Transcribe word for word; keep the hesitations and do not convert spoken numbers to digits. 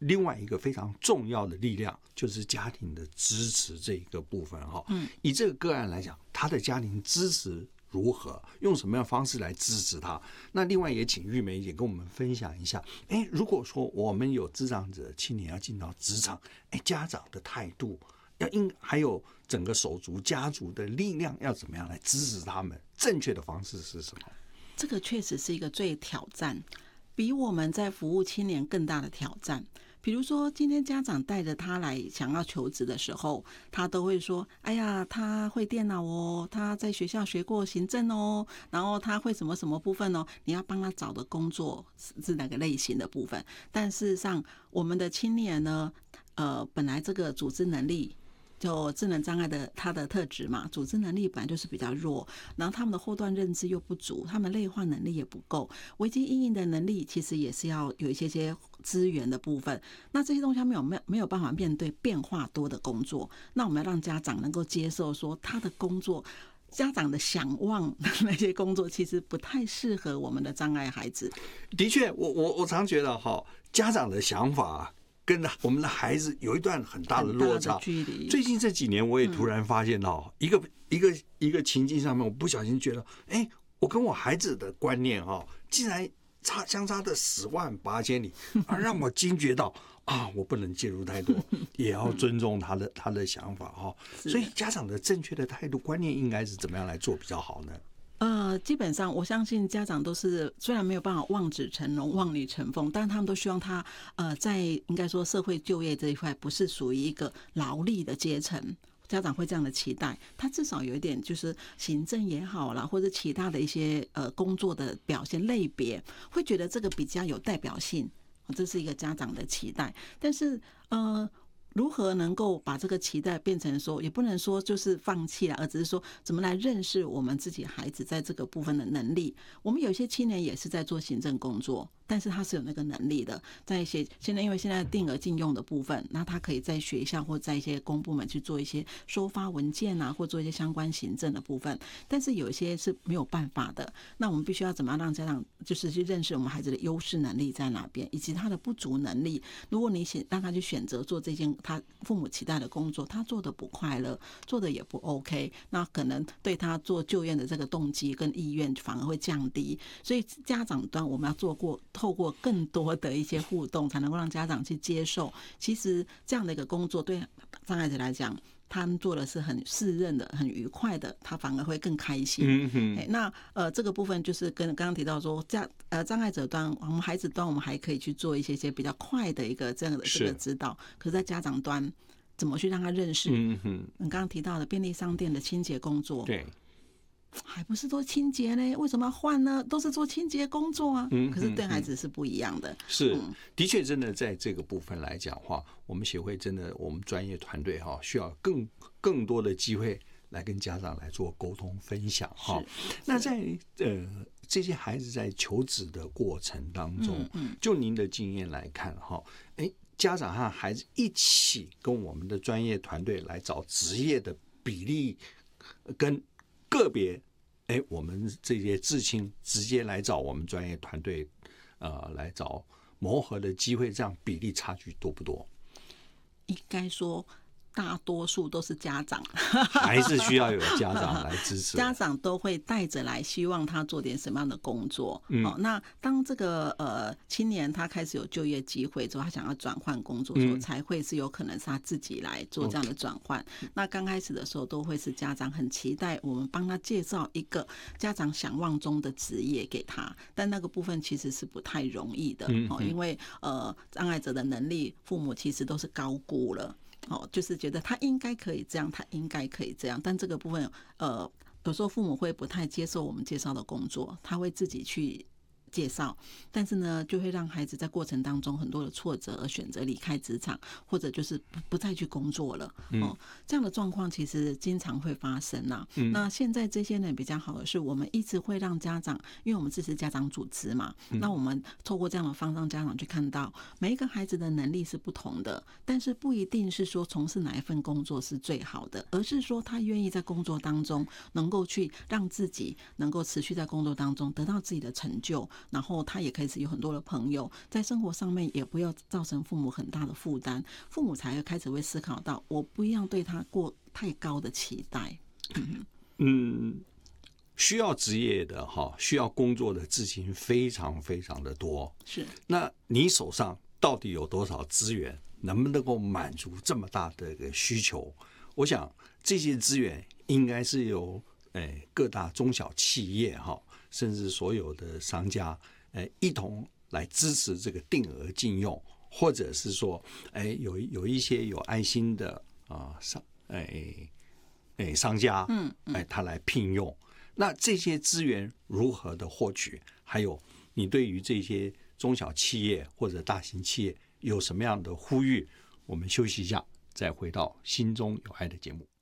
另外一个非常重要的力量就是家庭的支持这一个部分哈。嗯，以这个个案来讲，他的家庭支持如何，用什么样的方式来支持他？那另外也请玉梅姐跟我们分享一下，哎，如果说我们有智障者青年要进到职场，哎，家长的态度要应，还有整个手足家族的力量要怎么样来支持他们？正确的方式是什么？ 这个确实是一个最挑战，比我们在服务青年更大的挑战。比如说今天家长带着他来想要求职的时候，他都会说，哎呀，他会电脑哦，他在学校学过行政哦，然后他会什么什么部分哦，你要帮他找的工作是哪个类型的部分。但事实上我们的青年呢，呃，本来这个组织能力就智能障碍的他的特质嘛，组织能力本来就是比较弱，然后他们的后段认知又不足，他们内化能力也不够，危机因应的能力其实也是要有一些些资源的部分。那这些东西他没有没有办法面对变化多的工作，那我们要让家长能够接受说他的工作。家长的想望的那些工作其实不太适合我们的障碍孩子。 的确，我我我常觉得哈，家长的想法跟我们的孩子有一段很大的落差， 距离。 最近这几年，我也突然发现到一个、嗯、一个一个情境上面，我不小心觉得，哎，我跟我孩子的观念哈，竟然差相差的十万八千里，而让我惊觉到啊，我不能介入太多，也要尊重他的他的想法哈。所以家长的正确的态度观念应该是怎么样来做比较好呢？ 呃，基本上我相信家长都是虽然没有办法望子成龙、望女成凤，但他们都希望他呃在应该说社会就业这一块不是属于一个劳力的阶层。家长会这样的期待，他至少有一点就是行政也好啦，或者其他的一些呃工作的表现类别，会觉得这个比较有代表性，这是一个家长的期待。但是呃。如何能够把这个期待变成说，也不能说就是放弃了，而只是说怎么来认识我们自己孩子在这个部分的能力。我们有些青年也是在做行政工作，但是他是有那个能力的，在一些现在因为现在定额禁用的部分，那他可以在学校或在一些公部门去做一些收发文件啊，或做一些相关行政的部分。但是有一些是没有办法的，那我们必须要怎么样让家长就是去认识我们孩子的优势能力在哪边，以及他的不足能力。如果你让他去选择做这件他父母期待的工作，他做的不快乐，做的也不 OK， 那可能对他做就业的这个动机跟意愿反而会降低。所以家长端我们要做过透过更多的一些互动，才能够让家长去接受，其实这样的一个工作对障碍者来讲，他们做的是很适任的、很愉快的，他反而会更开心。嗯哼，那呃这个部分就是跟刚刚提到说，障呃障碍者端，我们孩子端，我们还可以去做一些些比较快的一个这样的这个指导。可是，在家长端，怎么去让他认识？嗯哼，你刚刚提到的便利商店的清洁工作，对。还不是做清洁呢？为什么要换呢？都是做清洁工作啊。嗯，可是对孩子是不一样的。 是，的确，真的在这个部分来讲话，我们协会真的，我们专业团队哈，需要更更多的机会来跟家长来做沟通分享哈。那在呃这些孩子在求职的过程当中，嗯嗯、就您的经验来看哈，哎，家长和孩子一起跟我们的专业团队来找职业的比例跟个别，哎，我们这些至亲直接来找我们专业团队，呃，来找磨合的机会，这样比例差距多不多？ 应该说，大多数都是家长， 还是需要有家长来支持。 家长都会带着来，希望他做点什么样的工作。嗯，哦、那当这个呃青年他开始有就业机会之后，他想要转换工作的时候，嗯、才会是有可能是他自己来做这样的转换。Okay. 那刚开始的时候，都会是家长很期待我们帮他介绍一个家长想望中的职业给他，但那个部分其实是不太容易的。嗯、哦，因为呃障碍者的能力，父母其实都是高估了。哦，就是觉得他应该可以这样，他应该可以这样，但这个部分，呃，有时候父母会不太接受我们介绍的工作，他会自己去介绍，但是呢，就会让孩子在过程当中很多的挫折，而选择离开职场，或者就是不再去工作了。哦，这样的状况其实经常会发生啊。嗯、那现在这些人比较好的是，我们一直会让家长，因为我们支持家长组织嘛，嗯、那我们透过这样的方式让家长去看到每一个孩子的能力是不同的，但是不一定是说从事哪一份工作是最好的，而是说他愿意在工作当中能够去让自己能够持续在工作当中得到自己的成就。 然后他也开始有很多的朋友，在生活上面也不要造成父母很大的负担，父母才会开始会思考到，我不要对他过太高的期待。嗯嗯，需要职业的哈，需要工作的事情非常非常的多。 是， 那你手上到底有多少资源，能不能够满足这么大的一个需求？我想这些资源应该是由诶各大中小企业哈，甚至所有的商家诶一同来支持这个定额禁用，或者是说诶有有一些有爱心的啊商诶。诶，商家，嗯，哎，他来聘用，那这些资源如何的获取？还有，你对于这些中小企业或者大型企业有什么样的呼吁？我们休息一下，再回到心中有爱的节目。